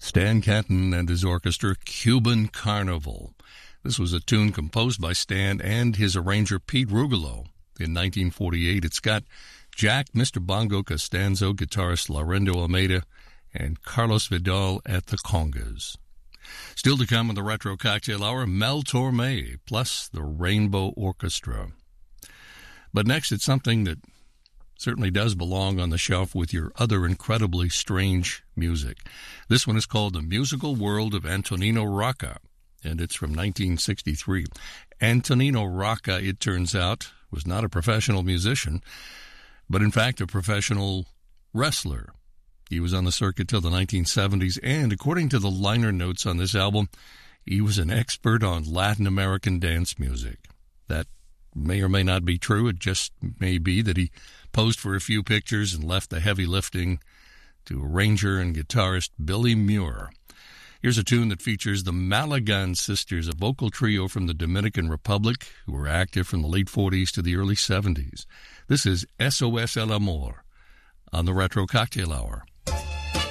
Stan Kenton and his orchestra, Cuban Carnival. This was a tune composed by Stan and his arranger Pete Rugolo in 1948. It's got Jack, Mr. Bongo Costanzo, guitarist Laurindo Almeida, and Carlos Vidal at the congas. Still to come in the Retro Cocktail Hour, Mel Torme, plus the Rainbow Orchestra. But next, it's something that certainly does belong on the shelf with your other incredibly strange music. This one is called The Musical World of Antonino Rocca, and it's from 1963. Antonino Rocca, it turns out, was not a professional musician, but in fact a professional wrestler. He was on the circuit till the 1970s, and according to the liner notes on this album, he was an expert on Latin American dance music. That may or may not be true. It just may be that he posed for a few pictures and left the heavy lifting to arranger and guitarist Billy Muir. Here's a tune that features the Malagan Sisters, a vocal trio from the Dominican Republic who were active from the late 40s to the early 70s. This is SOS El Amor on the Retro Cocktail Hour.